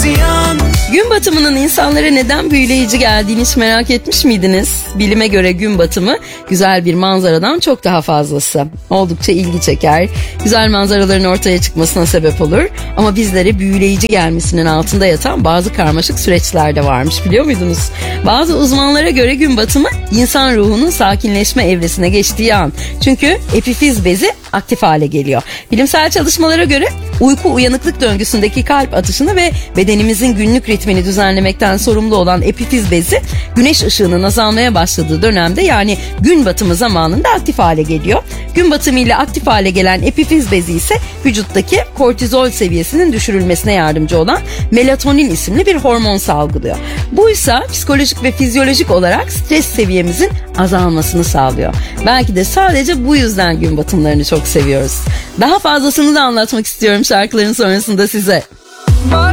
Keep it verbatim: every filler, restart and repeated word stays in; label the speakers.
Speaker 1: yaşayan.
Speaker 2: Gün batımının insanlara neden büyüleyici geldiğini hiç merak etmiş miydiniz? Bilime göre gün batımı güzel bir manzaradan çok daha fazlası. Oldukça ilgi çeker, güzel manzaraların ortaya çıkmasına sebep olur. Ama bizlere büyüleyici gelmesinin altında yatan bazı karmaşık süreçler de varmış, biliyor muydunuz? Bazı uzmanlara göre gün batımı insan ruhunun sakinleşme evresine geçtiği an. Çünkü epifiz bezi aktif hale geliyor. Bilimsel çalışmalara göre uyku uyanıklık döngüsündeki kalp atışını ve bedenimizin günlük ritmini düzenlemekten sorumlu olan epifiz bezi güneş ışığının azalmaya başladığı dönemde, yani gün batımı zamanında aktif hale geliyor. Gün batımı ile aktif hale gelen epifiz bezi ise vücuttaki kortizol seviyesinin düşürülmesine yardımcı olan melatonin isimli bir hormon salgılıyor. Bu ise psikolojik ve fizyolojik olarak stres seviyemizin azalmasını sağlıyor. Belki de sadece bu yüzden gün batımlarını çok seviyoruz. Daha fazlasını da anlatmak istiyorum şarkıların sonrasında size.